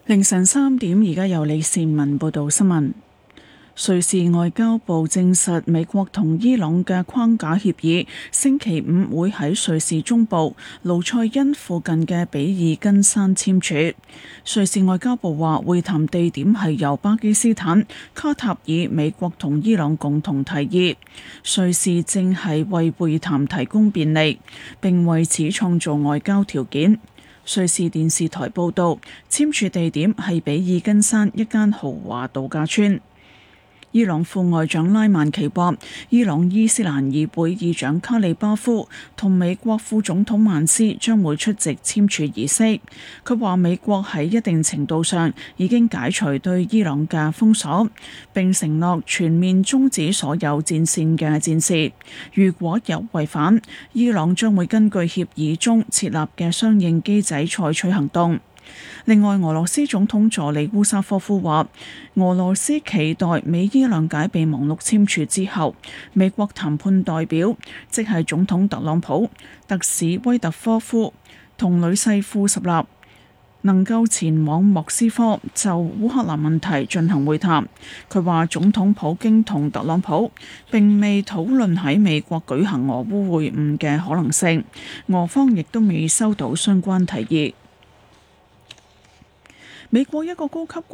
凌晨3點，而家由李善文報道新聞。瑞士外交部證實，美國同伊朗嘅框架協議星期五會喺瑞士中部盧塞恩附近嘅比爾根山簽署。瑞士外交部話，會談地點係由巴基斯坦、卡塔爾、美國同伊朗共同提議。瑞士正係為會談提供便利，並為此創造外交條件。瑞士電視台報導，簽署地點係比爾根山一間豪華度假村。伊朗副外長拉曼奇話，伊朗伊斯蘭議會議長卡里巴夫同美國副總統曼斯將會出席簽署儀式。佢話美國喺一定程度上已經解除對伊朗嘅封鎖，並承諾全面終止所有戰線嘅戰事。如果有違反，伊朗將會根據協議中設立嘅相應機制採取行動。另外，俄羅斯總統助理烏沙科夫話，俄羅斯期待美伊諒解備忘錄簽署之後，美國談判代表，即係總統特朗普、特使威特科夫同女婿庫什納，能夠前往莫斯科就烏克蘭問題進行會談。佢話總統普京同特朗普並未討論喺美國舉行俄烏會晤嘅可能性，俄方亦都未收到相關提議。美國一個高級官